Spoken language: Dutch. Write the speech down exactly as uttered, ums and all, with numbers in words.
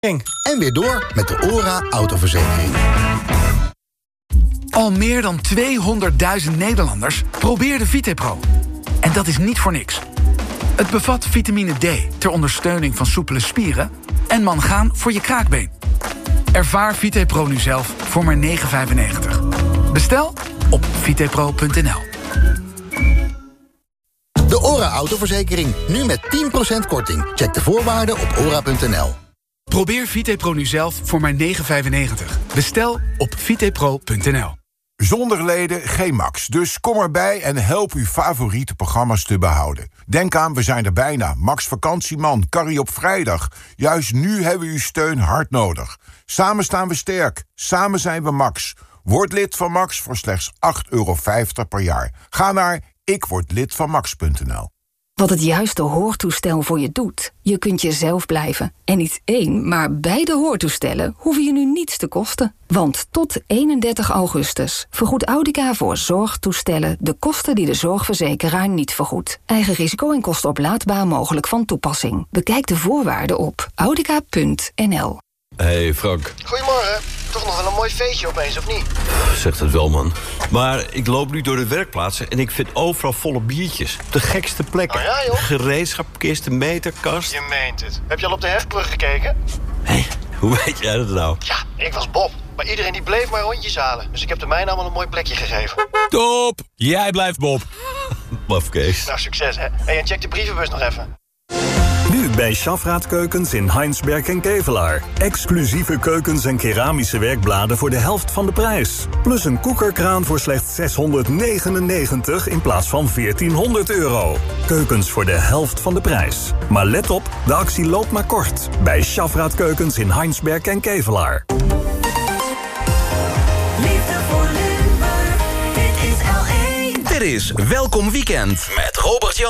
En weer door met de OHRA autoverzekering. Al meer dan tweehonderdduizend Nederlanders probeerden VitePro. En dat is niet voor niks. Het bevat vitamine D ter ondersteuning van soepele spieren en mangaan voor je kraakbeen. Ervaar VitePro nu zelf voor maar negen vijfennegentig. Bestel op vitepro punt n l. De OHRA autoverzekering, nu met tien procent korting. Check de voorwaarden op ora punt n l. Probeer VitePro nu zelf voor maar negen vijfennegentig. Bestel op vitepro punt n l. Zonder leden geen Max, dus kom erbij en help uw favoriete programma's te behouden. Denk aan, we zijn er bijna. Max Vakantieman, Carrie op vrijdag. Juist nu hebben we uw steun hard nodig. Samen staan we sterk, samen zijn we Max. Word lid van Max voor slechts acht euro vijftig per jaar. Ga naar ik word lid van max punt n l. Wat het juiste hoortoestel voor je doet. Je kunt jezelf blijven. En niet één, maar beide hoortoestellen hoeven je nu niets te kosten. Want tot eenendertig augustus vergoedt Audica voor zorgtoestellen de kosten die de zorgverzekeraar niet vergoedt. Eigen risico en kosten oplaadbaar mogelijk van toepassing. Bekijk de voorwaarden op audica punt n l. Hey Frank. Goedemorgen. Toch nog wel een mooi feestje opeens, of niet? Zegt het wel, man. Maar ik loop nu door de werkplaatsen en ik vind overal volle biertjes. De gekste plekken. Oh ja, joh? Gereedschapkisten, meterkast. Je meent het. Heb je al op de hefbrug gekeken? Hé, hey, hoe weet jij dat nou? Ja, ik was Bob. Maar iedereen die bleef maar rondjes halen. Dus ik heb de mijne allemaal een mooi plekje gegeven. Top! Jij blijft Bob. Mafkees. Nou, succes, hè. Hey, en check de brievenbus nog even. Nu bij Schafraad Keukens in Heinsberg en Kevelaar. Exclusieve keukens en keramische werkbladen voor de helft van de prijs. Plus een koekerkraan voor slechts zeshonderdnegenennegentig in plaats van veertienhonderd euro. Keukens voor de helft van de prijs. Maar let op, de actie loopt maar kort. Bij Schafraad Keukens in Heinsberg en Kevelaar. Liefde voor Limburg, dit is L één. Dit is Welkom Weekend met Robert Jan.